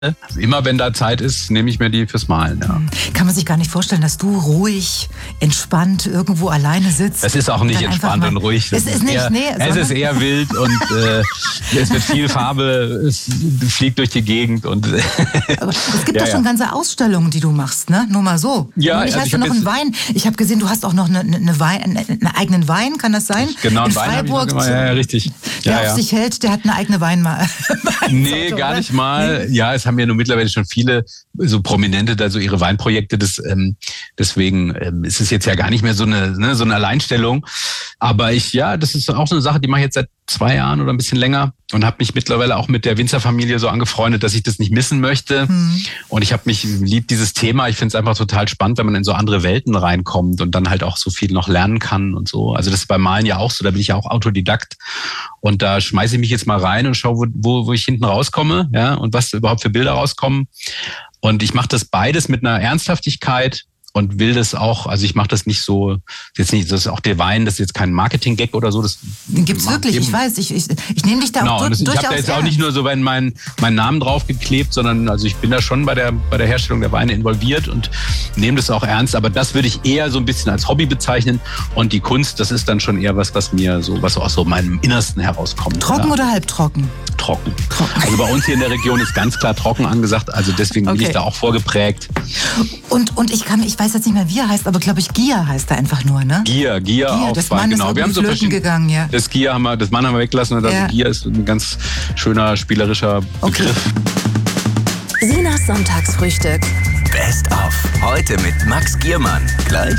Also immer wenn da Zeit ist, nehme ich mir die fürs Malen. Ja. Kann man sich gar nicht vorstellen, dass du ruhig, entspannt irgendwo alleine sitzt. Das ist auch nicht entspannt und ruhig. Es ist nicht, es ist eher wild und es wird viel Farbe, es fliegt durch die Gegend. Aber es gibt doch schon ganze Ausstellungen, die du machst, ne? Nur mal so. Ja, also hast du noch einen Wein. Ich habe gesehen, du hast auch noch einen eigenen Wein, kann das sein? Genau, in einen Wein Freiburg. Ja, richtig. Wer auf sich hält, der hat eine eigene Weinsorte. Nee, gar nicht mal. Nee. Ja, es haben ja nun mittlerweile schon viele so Prominente da so ihre Weinprojekte. Deswegen ist es jetzt ja gar nicht mehr so eine Alleinstellung. Aber das ist auch so eine Sache, die mache ich jetzt seit 2 Jahren oder ein bisschen länger und habe mich mittlerweile auch mit der Winzerfamilie so angefreundet, dass ich das nicht missen möchte. Und ich habe mich lieb dieses Thema. Ich finde es einfach total spannend, wenn man in so andere Welten reinkommt und dann halt auch so viel noch lernen kann und so. Also das ist beim Malen ja auch so. Da bin ich ja auch Autodidakt und da schmeiße ich mich jetzt mal rein und schaue, wo ich hinten rauskomme, ja, und was überhaupt für Bilder rauskommen. Und ich mache das beides mit einer Ernsthaftigkeit. Und will das auch, also ich mache das nicht so, das ist auch der Wein, das ist jetzt kein Marketing-Gag oder so. Den gibt's wirklich, ich weiß, ich nehme dich da auch durchaus ich habe da jetzt auch nicht nur so meinen Namen drauf geklebt, sondern also ich bin da schon bei der Herstellung der Weine involviert und nehme das auch ernst. Aber das würde ich eher so ein bisschen als Hobby bezeichnen. Und die Kunst, das ist dann schon eher was aus so meinem Innersten herauskommt. Trocken oder halbtrocken? Trocken. Also bei uns hier in der Region ist ganz klar trocken angesagt. Also deswegen bin ich da auch vorgeprägt. Und ich weiß jetzt nicht mehr, wie er heißt, aber glaube ich, Gia heißt er einfach nur, ne? Gia auf das Mann genau. Ist wir haben so flöten gegangen, ja. Das Mann haben wir weggelassen und das Gia ist ein ganz schöner spielerischer Begriff. Sinas Sonntagsfrühstück. Best of. Heute mit Max Giermann. Gleich